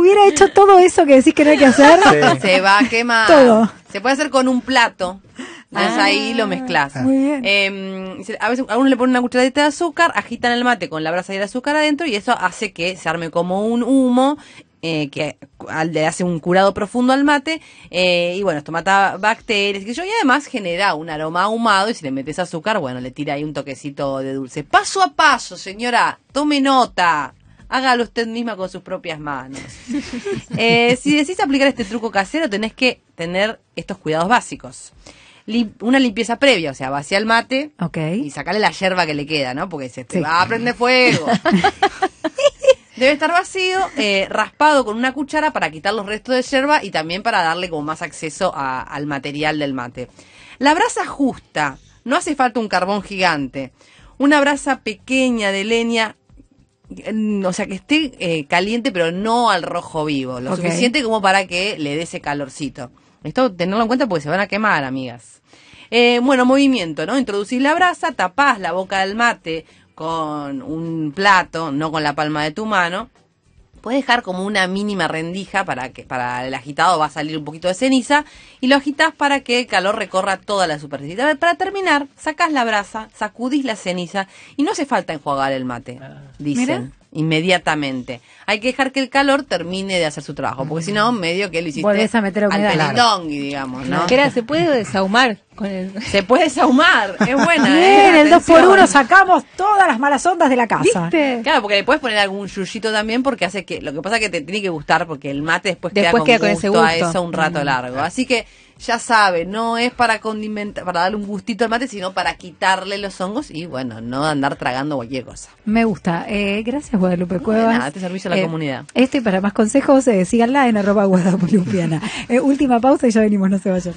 hubiera hecho todo eso que decís que no hay que hacer. Sí. Se va a quemar. Todo. Se puede hacer con un plato. Entonces ahí lo mezclás. Muy bien. A veces a uno le ponen una cucharadita de azúcar, agitan el mate con la brasa y el azúcar adentro y eso hace que se arme como un humo que le hace un curado profundo al mate y bueno, esto mata bacterias y además genera un aroma ahumado y si le metes azúcar, bueno, le tira ahí un toquecito de dulce. Paso a paso, señora, tome nota. Hágalo usted misma con sus propias manos. Si decís aplicar este truco casero, tenés que tener estos cuidados básicos. Una limpieza previa, o sea, vacía el mate y sacarle la yerba que le queda, ¿no? Porque se te va a prender fuego. Debe estar vacío, raspado con una cuchara para quitar los restos de yerba y también para darle como más acceso al material del mate. La brasa justa, no hace falta un carbón gigante. Una brasa pequeña de leña, o sea, que esté caliente pero no al rojo vivo, lo suficiente como para que le dé ese calorcito. Esto tenerlo en cuenta porque se van a quemar, amigas. Bueno, movimiento, ¿no? Introducís la brasa, tapás la boca del mate con un plato, no con la palma de tu mano. Puedes dejar como una mínima rendija para el agitado va a salir un poquito de ceniza y lo agitás para que el calor recorra toda la superficie. Para terminar, sacás la brasa, sacudís la ceniza y no hace falta enjuagar el mate, dicen. ¿Mira? Inmediatamente. Hay que dejar que el calor termine de hacer su trabajo, porque si no, medio que lo hiciste volvés a meter humedad. al pelindongui, digamos, ¿no? Espera, ¿se puede desahumar? Se puede desahumar, es buena. Bien, el 2x1 sacamos todas las malas ondas de la casa. ¿Viste? Claro, porque le puedes poner algún yuyito también, porque hace que, lo que pasa es que te tiene que gustar, porque el mate después queda con ese gusto a eso un rato largo. Así que, ya sabe, no es para condimentar, para darle un gustito al mate, sino para quitarle los hongos y bueno, no andar tragando cualquier cosa. Me gusta. Gracias, Guadalupe Cuevas. Nada, te servicio a la comunidad. Y para más consejos, síganla en @guadalupiana. Última pausa y ya venimos, no se vayan.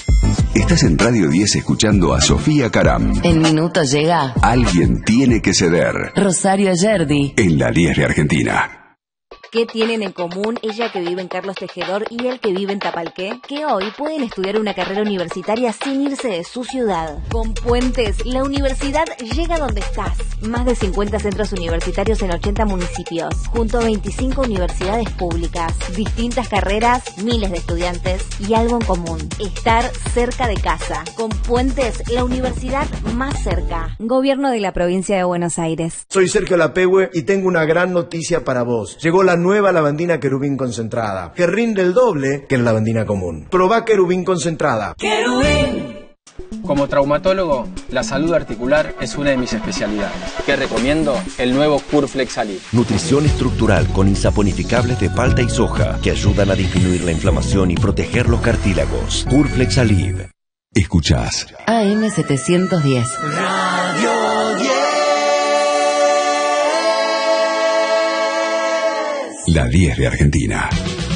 Estás en Radio 10 escuchando a Sofía Caram. En minutos llega Alguien tiene que ceder. Rosario Yerdi. En la 10 de Argentina. ¿Qué tienen en común ella que vive en Carlos Tejedor y él que vive en Tapalqué? Que hoy pueden estudiar una carrera universitaria sin irse de su ciudad. Con Puentes, la universidad llega donde estás. Más de 50 centros universitarios en 80 municipios, junto a 25 universidades públicas, distintas carreras, miles de estudiantes y algo en común: estar cerca de casa. Con Puentes, la universidad más cerca. Gobierno de la provincia de Buenos Aires. Soy Sergio Lapehue y tengo una gran noticia para vos. Llegó la nueva lavandina Querubín concentrada, que rinde el doble que la lavandina común. Probá Querubín concentrada. ¡Querubín! Como traumatólogo, la salud articular es una de mis especialidades. ¿Qué recomiendo? El nuevo Curflex Alive. Nutrición estructural con insaponificables de palta y soja que ayudan a disminuir la inflamación y proteger los cartílagos. Curflex Alive. Escuchás AM710. Radio 10. La 10 de Argentina.